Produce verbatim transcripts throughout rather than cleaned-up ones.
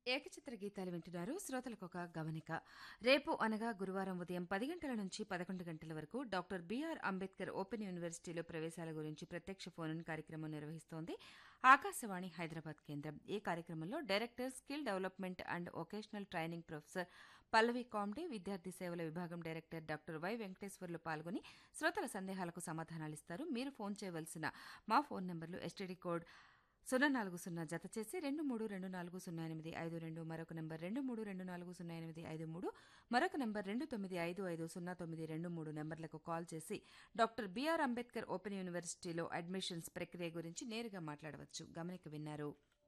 ఏకచిత్ర గీతాలు వింటున్నారు. శ్రోతలకు ఒక గమనిక. రేపు అనగా గురువారం ఉదయం పది గంటల నుంచి పదకొండు గంటల వరకు డాక్టర్ బిఆర్ అంబేద్కర్ ఓపెన్ యూనివర్సిటీలో ప్రవేశాల గురించి ప్రత్యక్ష ఫోన్ కార్యక్రమం నిర్వహిస్తోంది ఆకాశవాణి హైదరాబాద్ కేంద్రం. ఈ కార్యక్రమంలో director skill development and vocational training professor Pallavi Comte, విద్యార్థి సేవల విభాగం డైరెక్టర్ డాక్టర్ వై వెంకటేశ్వర్లు పాల్గొని శ్రోతల సందేహాలకు సమాధానాలిస్తారు. మీరు ఫోన్ చేయవలసిన మా ఫోన్ నంబర్లు ఎస్టీడీ కోడ్ సున్నా నాలుగు సున్నా జత చేసి రెండు మూడు రెండు నాలుగు సున్నా ఎనిమిది ఐదు రెండు, మరొక నంబర్ రెండు మూడు రెండు నాలుగు సున్నా ఎనిమిది ఐదు మూడు, మరొక నంబర్ రెండు తొమ్మిది ఐదు ఐదు సున్నా తొమ్మిది రెండు మూడు నంబర్లకు కాల్ చేసి డాక్టర్ బిఆర్ అంబేద్కర్ ఓపెన్ యూనివర్సిటీలో అడ్మిషన్స్ ప్రక్రియ గురించి నేరుగా మాట్లాడవచ్చు. గమనిక విన్నారు.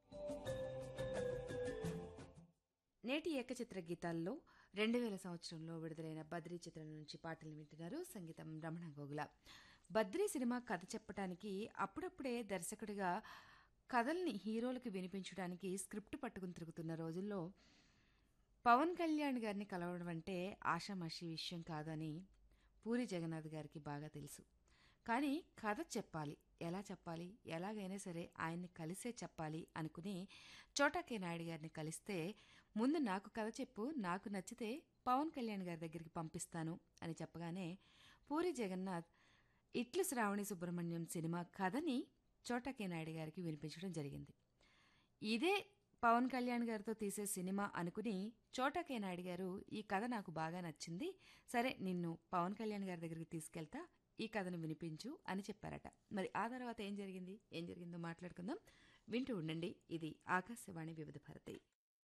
నేటి ఏకచిత్ర గీతాల్లో రెండు వేల సంవత్సరంలో విడుదలైన బద్రీ చిత్రం నుంచి పాటలు వింటున్నారు. సంగీతం రమణ గోగుల. బద్రీ సినిమా కథ చెప్పడానికి అప్పుడప్పుడే దర్శకుడిగా కథల్ని హీరోలకు వినిపించడానికి స్క్రిప్ట్ పట్టుకుని తిరుగుతున్న రోజుల్లో పవన్ కళ్యాణ్ గారిని కలవడం అంటే ఆషామాషి విషయం కాదని పూరి జగన్నాథ్ గారికి బాగా తెలుసు. కానీ కథ చెప్పాలి, ఎలా చెప్పాలి, ఎలాగైనా సరే ఆయన్ని కలిసే చెప్పాలి అనుకుని చోటా కే నాయుడు గారిని కలిస్తే, ముందు నాకు కథ చెప్పు, నాకు నచ్చితే పవన్ కళ్యాణ్ గారి దగ్గరికి పంపిస్తాను అని చెప్పగానే పూరి జగన్నాథ్ ఇట్లు శ్రావణి సుబ్రహ్మణ్యం సినిమా కథని చోటా కే నాయుడు గారికి వినిపించడం జరిగింది. ఇదే పవన్ కళ్యాణ్ గారితో తీసే సినిమా అనుకుని చోటా కే నాయుడు గారు, ఈ కథ నాకు బాగా నచ్చింది, సరే నిన్ను పవన్ కళ్యాణ్ గారి దగ్గరికి తీసుకెళ్తా, ఈ కథను వినిపించు అని చెప్పారట. మరి ఆ తర్వాత ఏం జరిగింది, ఏం జరిగిందో మాట్లాడుకుందాం. వింటూ ఉండండి. ఇది ఆకాశవాణి వివిధ భారతి.